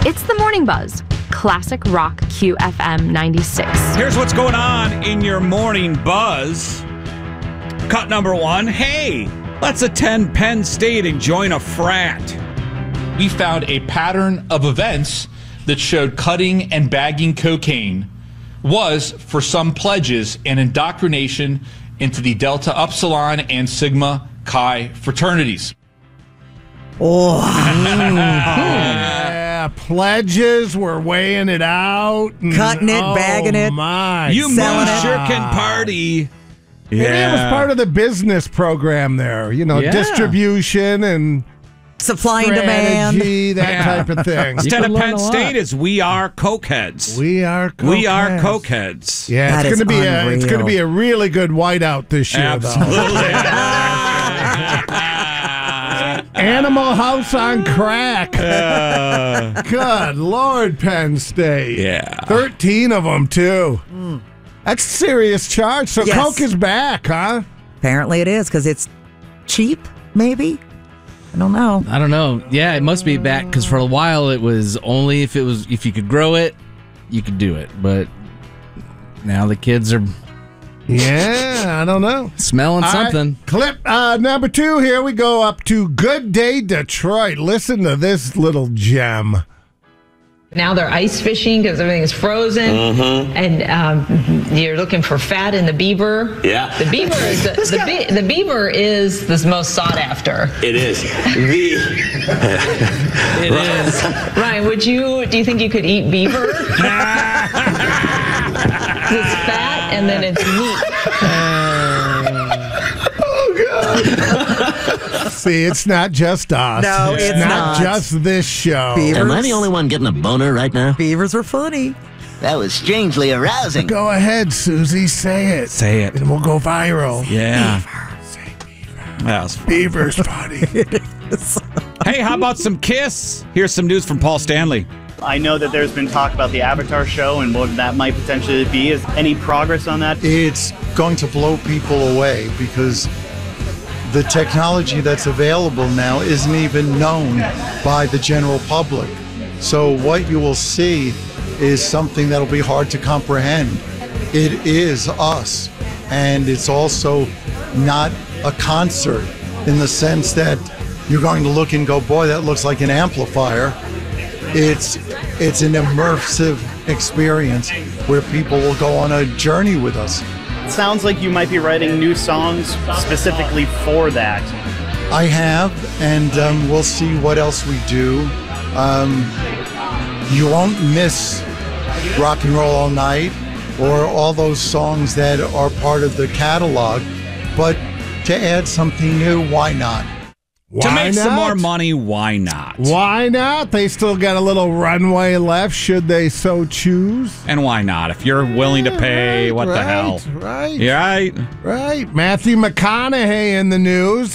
It's the Morning Buzz, Classic Rock QFM 96. Here's what's going on in your morning buzz. Cut number 1. Hey, let's attend Penn State and join a frat. We found a pattern of events that showed cutting and bagging cocaine was, for some pledges, an indoctrination into the Delta Upsilon and Sigma Chi fraternities. Oh. Yeah, pledges, we're weighing it out. Cutting it, bagging it. My You Selling most it. sure can party. Maybe it was part of the business program there. Distribution and Supply and demand. strategy, that type of thing. Instead of Penn State is We Are Cokeheads. We are cokeheads. We are Cokeheads. Yeah, That it's is going to be a unreal. really good whiteout this year, Absolutely. though. Animal House on crack. Good Lord, Penn State. Yeah. 13 of them, too. That's a serious charge. So Yes. Coke is back, huh? Apparently it is, because it's cheap, maybe? I don't know. I don't know. Yeah, it must be back because for a while it was only if you could grow it, you could do it. But now the kids are Yeah, I don't know. smelling All right, something. clip number 2. Here we go up to Good Day Detroit. Listen to this little gem. Now they're ice fishing because everything is frozen, and you're looking for fat in the beaver. Yeah. The beaver is the beaver is the most sought after. It is. It is. Ryan, do you think you could eat beaver? It's fat and then it's meat. See, it's not just us. No, it's not. just this show. Beavers. Am I the only one getting a boner right now? Beavers are funny. That was strangely arousing. Go ahead, Susie. Say it. Say it. And we'll go viral. Yeah. That was fun. Beaver's funny. Hey, how about some Kiss? Here's some news from Paul Stanley. I know that there's been talk about the Avatar show and what that might potentially be. Is any progress on that? It's going to blow people away because the technology that's available now isn't even known by the general public. So what you will see is something that'll be hard to comprehend. It is us, and it's also not a concert in the sense that you're going to look and go, boy, that looks like an amplifier. It's an immersive experience where people will go on a journey with us. It sounds like you might be writing new songs specifically for that. I have, and we'll see what else we do. You won't miss Rock and Roll All Night or all those songs that are part of the catalog, but to add something new, why not? To make some not? more money, why not? Why not? They still got a little runway left, should they so choose. And why not? If you're willing to pay, what the hell? Right. You right? Right. Matthew McConaughey in the news.